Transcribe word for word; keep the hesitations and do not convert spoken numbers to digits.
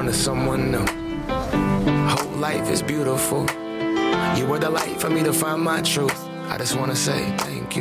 to someone new. Whole life is beautiful. You were the light for me to find my truth. I just wanna say thank you.